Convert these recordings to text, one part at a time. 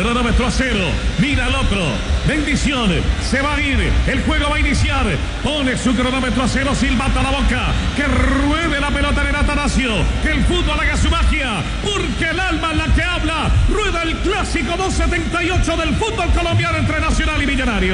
Cronómetro a cero. Mira al otro. Bendición. Se va a ir. El juego va a iniciar. Pone su cronómetro a cero. Silbata a la boca. Que ruede la pelota en Atanasio. Que el fútbol haga su magia. Porque el alma es la que habla. Rueda el clásico 278 del fútbol colombiano entre Nacional y Millonario.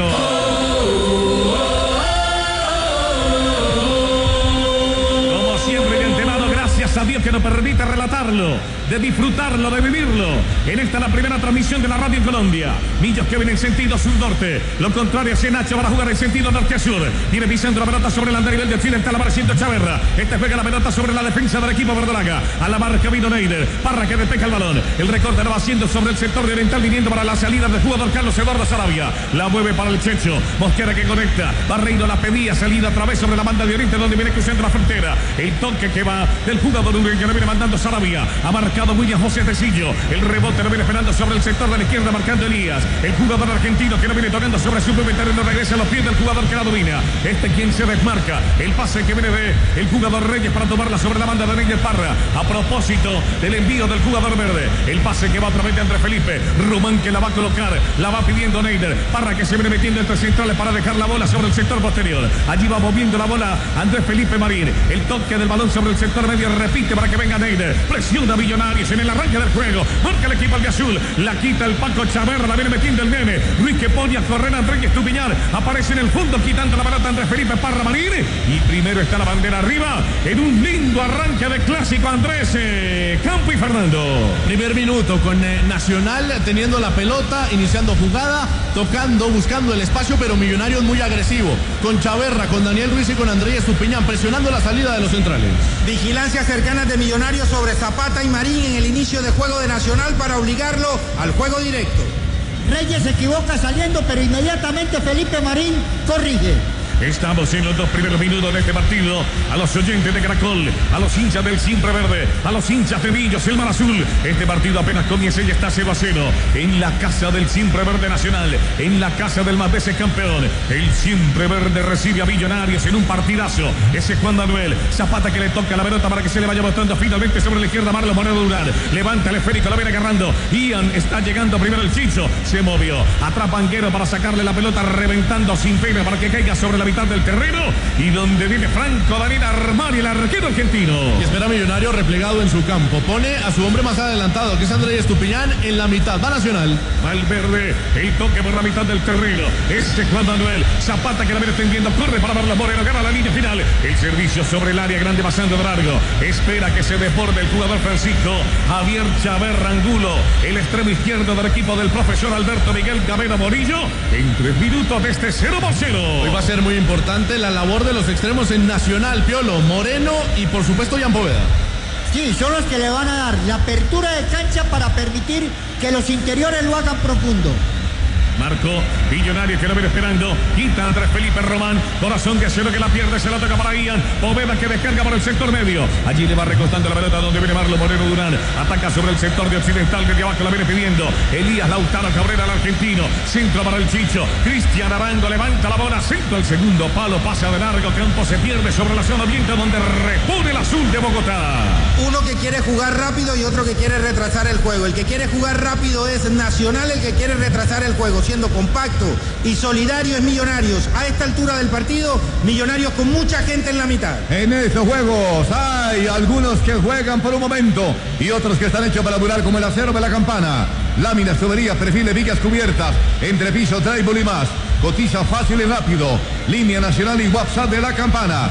Como siempre, de antemano, gracias a Dios que nos permite relatarlo, de disfrutarlo, de vivirlo. En esta la primera transmisión de la radio en Colombia. Millos que viene en sentido sur-norte. Lo contrario hacia Nacho para jugar en sentido norte-sur. Viene pisando la pelota sobre el andarivel de occidental, apareciendo Chaverra. Este juega la pelota sobre la defensa del equipo verdolaga. A la marca vino Neider. Parra que despeja el balón. El recorte lo va haciendo sobre el sector de oriental, viniendo para la salida del jugador Carlos Eduardo Sarabia. La mueve para el Checho. Mosquera que conecta. Barreiro la pedía, salida otra vez sobre la banda de oriente, donde viene cruzando la frontera. El toque que va del jugador uruguayo, que le viene mandando Sarabia. Ha marcado William José Tecillo. El rebote lo viene esperando sobre el sector de la izquierda, marcando Elías. El jugador argentino que lo viene tocando sobre su inventario, no regresa a los pies del jugador que la domina. Este quien se desmarca. El pase que viene de el jugador Reyes para tomarla sobre la banda de Neider Parra. A propósito del envío del jugador verde. El pase que va a través de Andrés Felipe. Román que la va a colocar. La va pidiendo Neider. Parra que se viene metiendo entre centrales para dejar la bola sobre el sector posterior. Allí va moviendo la bola Andrés Felipe Marín. El toque del balón sobre el sector medio. Repite para que venga Neider. Presiona a Millonarios en el arranque del juego. Marca el equipo de azul. La quita el Paco Chaverra. La viene metiendo el nene. Ruiz que pone a correr a Andrés Estupiñán. Aparece en el fondo quitando la pelota Andrés Felipe Parra Marín. Y primero está la bandera arriba. En un lindo arranque de clásico, Andrés Campo y Fernando. Primer minuto con Nacional teniendo la pelota, iniciando jugada, tocando, buscando el espacio, pero Millonarios muy agresivo. Con Chaverra, con Daniel Ruiz y con Andrés Estupiñán presionando la salida de los centrales. Vigilancia cercana de Millonarios sobre Zapata y Marín en el inicio de juego de Nacional para obligarlo al juego directo. Reyes se equivoca saliendo, pero inmediatamente Felipe Marín corrige. Estamos en los 2 primeros minutos de este partido. A los oyentes de Caracol, a los hinchas del Siempre Verde, a los hinchas de Millos, el Mar Azul. Este partido apenas comienza y está 0-0. En la casa del Siempre Verde Nacional, en la casa del más veces campeón. El Siempre Verde recibe a Millonarios en un partidazo. Ese es Juan Manuel Zapata que le toca la pelota para que se le vaya botando finalmente sobre la izquierda. Marlon Moreno Durán levanta el esférico, la viene agarrando. Ian está llegando primero el Chicho. Se movió. Atrapa Anguero para sacarle la pelota, reventando sin pena para que caiga sobre la mitad del terreno, y donde viene Franco Daniel Armani, el arquero argentino. Y espera Millonario replegado en su campo. Pone a su hombre más adelantado, que es Andrés Estupiñán, en la mitad. Va Nacional. Valverde, el toque por la mitad del terreno. Juan Manuel Zapata que la viene extendiendo, corre para Marlon Moreno, gana la línea final. El servicio sobre el área grande pasando de largo. Espera que se desborde el jugador Francisco Javier Chaverra Angulo, el extremo izquierdo del equipo del profesor Alberto Miguel Gavera Morillo. En 3 minutos de este 0-0. Hoy va a ser muy importante la labor de los extremos en Nacional, Piolo, Moreno y por supuesto Jan Poveda. Sí, son los que le van a dar la apertura de cancha para permitir que los interiores lo hagan profundo. Marco Millonario que lo viene esperando. Quita Andrés Felipe Román. Corazón de acero que la pierde. Se la toca para Ian. Poveda que descarga por el sector medio. Allí le va recostando la pelota donde viene Marlon Moreno Durán. Ataca sobre el sector de occidental. Desde abajo la viene pidiendo Elías Lautaro Cabrera, el argentino. Centro para el Chicho. Cristian Arango levanta la bola. Centro al segundo palo. Pasa de largo. Campo se pierde sobre la zona oriente donde repone el azul de Bogotá. Uno que quiere jugar rápido y otro que quiere retrasar el juego. El que quiere jugar rápido es Nacional. El que quiere retrasar el juego, siendo compacto y solidario, es Millonarios. A esta altura del partido, Millonarios con mucha gente en la mitad. En estos juegos hay algunos que juegan por un momento y otros que están hechos para durar, como el acero de la Campana. Láminas, tuberías, perfiles, vigas cubiertas, entrepiso, tráiler y más. Cotiza fácil y rápido. Línea nacional y WhatsApp de la Campana.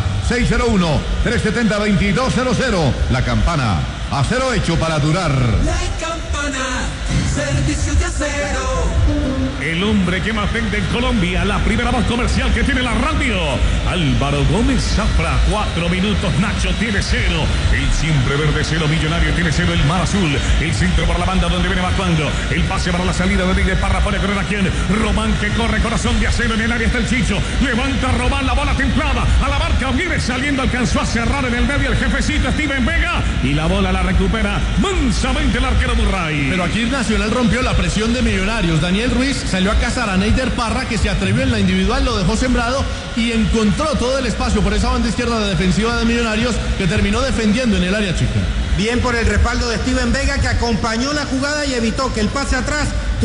601-370-2200. La Campana. Acero hecho para durar. La Campana. Servicios de acero. El hombre que más vende en Colombia, la primera voz comercial que tiene la radio. Álvaro Gómez Zafra, 4 minutos. Nacho tiene 0. El Siempre Verde 0. Millonario tiene 0. El Mar Azul. El centro para la banda donde viene evacuando. El pase para la salida de Neider Parra. Pone a correr a quien. Román que corre, corazón de acero en el área. Está el Chicho. Levanta Román, la bola templada. A la marca viene saliendo. Alcanzó a cerrar en el medio el jefecito Steven Vega. Y la bola la recupera mansamente el arquero Murray. Pero aquí Nacional rompió la presión de Millonarios. Daniel Ruiz salió a cazar a Neider Parra, que se atrevió en la individual, lo dejó sembrado y encontró todo el espacio por esa banda izquierda de defensiva de Millonarios, que terminó defendiendo en el área chica. Bien por el respaldo de Steven Vega, que acompañó la jugada y evitó que el pase atrás